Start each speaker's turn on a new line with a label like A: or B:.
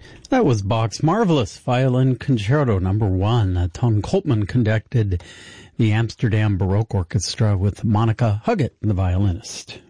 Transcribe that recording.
A: That was Bach's marvelous Violin Concerto No. 1. Ton Coltman conducted the Amsterdam Baroque Orchestra with Monica Huggett, the violinist.